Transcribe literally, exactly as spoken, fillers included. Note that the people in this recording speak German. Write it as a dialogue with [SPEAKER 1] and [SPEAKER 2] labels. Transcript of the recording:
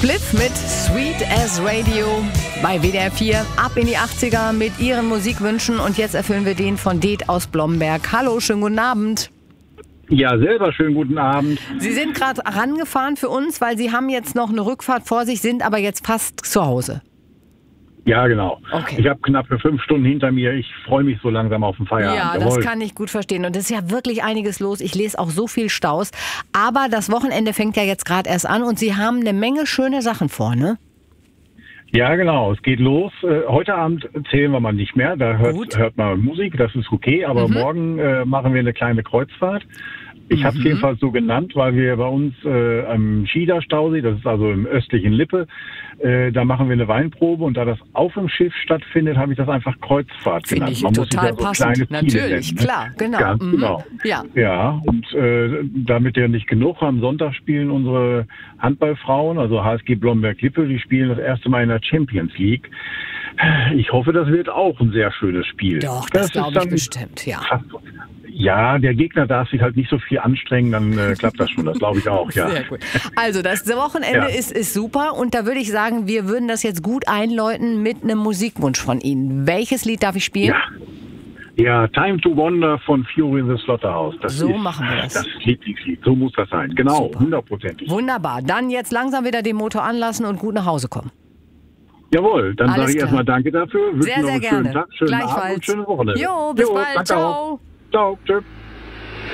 [SPEAKER 1] Spliff mit Sweet as Radio bei W D R vier. Ab in die achtziger mit Ihren Musikwünschen. Und jetzt erfüllen wir den von Det aus Blomberg. Hallo, schönen guten Abend.
[SPEAKER 2] Ja, selber schönen guten Abend.
[SPEAKER 1] Sie sind gerade rangefahren für uns, weil Sie haben jetzt noch eine Rückfahrt vor sich, sind aber jetzt fast zu Hause.
[SPEAKER 2] Ja, genau.
[SPEAKER 1] Okay.
[SPEAKER 2] Ich habe knappe fünf Stunden hinter mir. Ich freue mich so langsam auf den Feierabend.
[SPEAKER 1] Ja,
[SPEAKER 2] Jawohl.
[SPEAKER 1] das kann ich gut verstehen. Und es ist ja wirklich einiges los. Ich lese auch so viel Staus. Aber das Wochenende fängt ja jetzt gerade erst an und Sie haben eine Menge schöne Sachen vor, ne?
[SPEAKER 2] Ja, genau. Es geht los. Äh, heute Abend zählen wir mal nicht mehr. Da hört, hört man Musik. Das ist okay. Aber
[SPEAKER 1] Mhm.
[SPEAKER 2] morgen äh, machen wir eine kleine Kreuzfahrt. Ich habe es
[SPEAKER 1] Mhm.
[SPEAKER 2] jedenfalls so genannt, weil wir bei uns äh, am Schieder-Stausee, das ist also im östlichen Lippe, äh, da machen wir eine Weinprobe und da das auf dem Schiff stattfindet, habe ich das einfach Kreuzfahrt
[SPEAKER 1] Finde
[SPEAKER 2] genannt.
[SPEAKER 1] ich
[SPEAKER 2] Man muss
[SPEAKER 1] total
[SPEAKER 2] sich ja so
[SPEAKER 1] passend.
[SPEAKER 2] kleine Ziele
[SPEAKER 1] Natürlich,
[SPEAKER 2] nennen, ne?
[SPEAKER 1] klar, genau.
[SPEAKER 2] Ganz
[SPEAKER 1] Mhm.
[SPEAKER 2] genau.
[SPEAKER 1] Ja.
[SPEAKER 2] Ja, und äh, damit ja nicht genug, am Sonntag spielen unsere Handballfrauen, also H S G Blomberg-Lippe, die spielen das erste Mal in der Champions League. Ich hoffe, das wird auch ein sehr schönes Spiel.
[SPEAKER 1] Doch, das, das glaube ich
[SPEAKER 2] dann
[SPEAKER 1] bestimmt, ja.
[SPEAKER 2] fast, ja, der Gegner darf sich halt nicht so viel anstrengen, dann äh, klappt das schon, das glaube ich auch, ja.
[SPEAKER 1] Sehr gut. Also das Wochenende
[SPEAKER 2] Ja.
[SPEAKER 1] ist, ist super und da würde ich sagen, wir würden das jetzt gut einläuten mit einem Musikwunsch von Ihnen. Welches Lied darf ich spielen?
[SPEAKER 2] Ja. Ja, Time to Wonder von Fury in the Slaughterhouse. Das
[SPEAKER 1] So
[SPEAKER 2] ist
[SPEAKER 1] machen wir das.
[SPEAKER 2] Das Lieblingslied, so muss das sein. Genau,
[SPEAKER 1] Super.
[SPEAKER 2] hundertprozentig.
[SPEAKER 1] Wunderbar. Dann jetzt langsam wieder den Motor anlassen und gut nach Hause kommen.
[SPEAKER 2] Jawohl, dann
[SPEAKER 1] Alles
[SPEAKER 2] sage ich
[SPEAKER 1] klar.
[SPEAKER 2] erstmal danke dafür. Wünsche
[SPEAKER 1] Sehr,
[SPEAKER 2] noch
[SPEAKER 1] sehr
[SPEAKER 2] einen schönen
[SPEAKER 1] gerne.
[SPEAKER 2] Tag, schönen
[SPEAKER 1] Gleichfalls.
[SPEAKER 2] Abend und schöne Woche.
[SPEAKER 1] Jo, bis bald.
[SPEAKER 2] danke
[SPEAKER 1] Ciao.
[SPEAKER 2] auch. Ciao, tschüss.